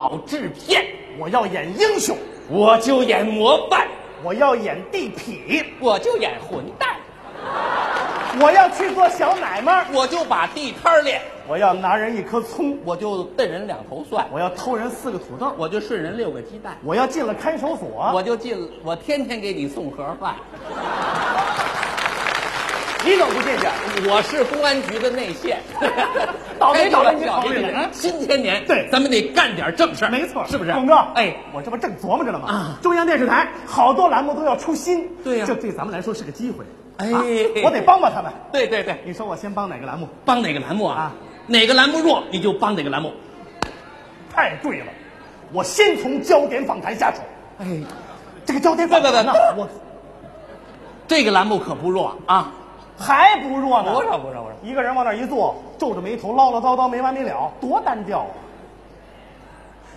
搞制片， 我要演英雄， 我就演模范， 我要演地痞， 我就演混蛋， 我要去做小买卖， 我就把地摊练， 我要拿人一颗葱， 我就瞪人2头蒜， 我要偷人4个土豆， 我就顺人6个鸡蛋， 我要进了看守所， 我天天给你送盒饭。 你怎么不进去？ 我是公安局的内线， 倒霉倒霉开玩笑您考虑了新千年， 对咱们得干点正事儿， 没错， 是不是？ 董哥， 哎， 我这不正琢磨着呢吗？ 啊， 中央电视台好多栏目都要出新， 对呀这对咱们来说是个机会。 哎我得帮帮他们。 对对对， 你说我先帮哪个栏目？ 帮哪个栏目啊？哪个栏目弱，你就帮哪个栏目。 太对了，我先从焦点访谈下手。 哎， 这个焦点访谈呢，我这个栏目可不弱啊， 还不弱呢。 不弱， 一个人往那儿一坐，皱着眉头唠唠叨叨没完没了，多单调啊！